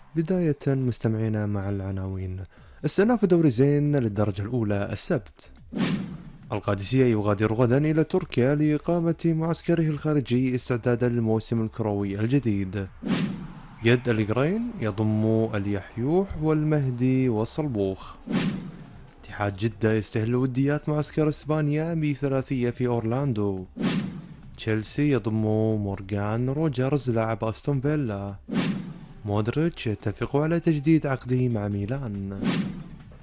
بداية مستمعينا مع العناوين. استئناف دوري زين للدرجة الأولى السبت. القادسية يغادر غدا إلى تركيا لإقامة معسكره الخارجي استعدادا للموسم الكروي الجديد. يد القرين يضم اليحيوح والمهدي والصلبوخ. اتحاد جدة يستهل وديات معسكر اسبانيا بثلاثية في أورلاندو. تشيلسي يضم مورغان روجرز لاعب أستون فيلا. مودريتش يتفق على تجديد عقده مع ميلان.